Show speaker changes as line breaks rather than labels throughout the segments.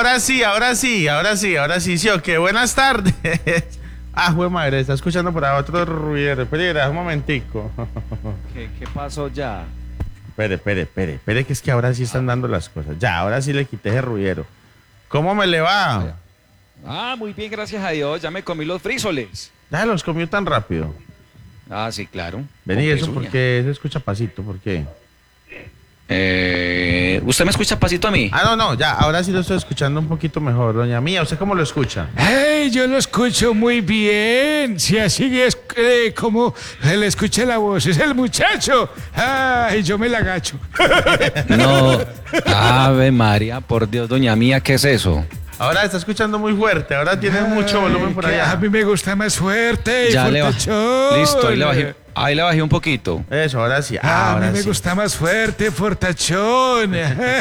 ahora sí, sí, ok, buenas tardes. Jue madre, está escuchando por ahí otro ruido. Espera, un momentico.
¿Qué pasó ya?
Espere, que es que ahora sí están dando las cosas. Ya, ahora sí le quité ese ruidero. ¿Cómo me le va?
Muy bien, gracias a Dios. Ya me comí los frisoles.
Ya los comió tan rápido.
Sí, claro.
Vení,
Con
eso
pezuña.
porque se escucha pasito, ¿por qué?
¿Usted me escucha pasito a mí?
No, ya, ahora sí lo estoy escuchando un poquito mejor, doña Mía. ¿Usted cómo lo escucha?
Yo lo escucho muy bien. Si así es como le escuché la voz, es el muchacho. Yo me la agacho.
No. Ave María, por Dios, doña mía, ¿qué es eso?
Ahora está escuchando muy fuerte, ahora tiene mucho volumen por
Que
allá.
A mí me gusta más fuerte.
Ya le bajé.
fortachón.
Listo, ahí le bajé un poquito.
Eso, ahora sí.
A
Ahora
mí me
sí.
gusta más fuerte, fortachón.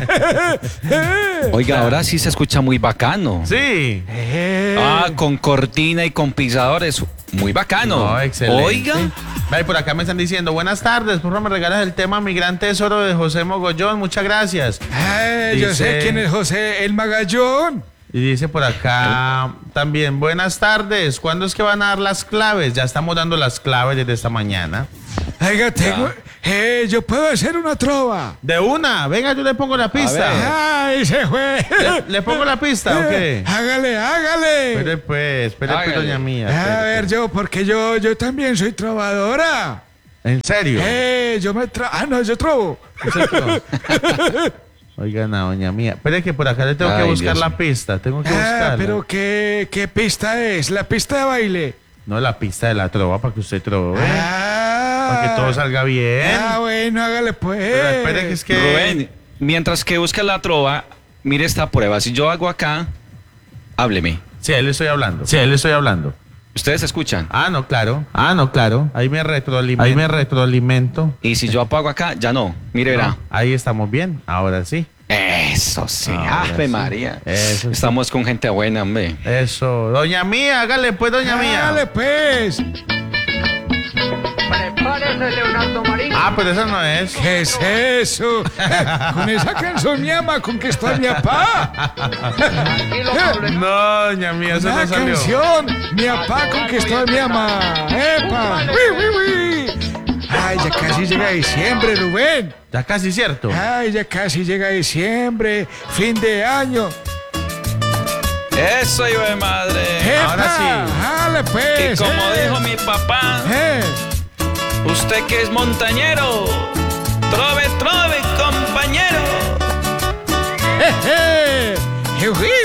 Oiga, ahora sí se escucha muy bacano.
Sí.
Con cortina y con pisadores. Muy bacano.
No, excelente.
Oiga.
Ay, por acá me están diciendo, buenas tardes, por favor me regalas el tema Migrante Tesoro de José Mogollón, muchas gracias.
Yo sé quién es José el Magallón.
Y dice por acá también, buenas tardes, ¿cuándo es que van a dar las claves? Ya estamos dando las claves desde esta mañana.
Oiga, yo puedo hacer una trova.
De una, venga, yo le pongo la pista.
Ay, se fue.
¿Le pongo la pista o qué?
Hágale.
Espere pues,
Hágale.
doña Mía.
A ver, porque yo también soy trovadora.
¿En serio?
Yo trovo.
Oigan, doña Mía. Espere que por acá le tengo que
Ay,
buscar
Dios
la
mío.
pista. Tengo que buscarla.
Pero ¿qué pista es? ¿La pista de baile?
No, la pista de la trova para que usted trove. Para que todo salga bien.
Bueno, hágale pues.
Pero espere que es que...
Rubén, mientras que busca la trova, mire esta prueba. Si yo hago acá, hábleme.
Sí, a él le estoy hablando.
¿Ustedes escuchan?
No, claro. Ahí me retroalimento.
Y si yo apago acá, ya no. Mire, verá.
No, ahí estamos bien. Ahora sí.
Eso sí.
Ahora
Ave
sí.
María.
Eso sí.
Estamos con gente buena, hombre.
Eso. Doña Mía, hágale pues, doña Mía.
Hágale pues.
Prepárese, Leonardo Marín.
Pero esa no es.
¿Qué es eso? Con esa canción mi ama conquistó a mi papá.
Tranquilo, Pablo.
No, doña Mía, eso
Una
no salió.
canción, mi papá conquistó a mi ama. ¡Epa! ¡Uy! Ay, ya casi llega diciembre, Rubén.
Ya casi cierto.
Ay, ya casi llega diciembre, fin de año.
Eso, hijo de madre.
Ahora sí.
Dale pues.
Y como dijo mi papá, usted que es montañero, trove, compañero.
¡Eh!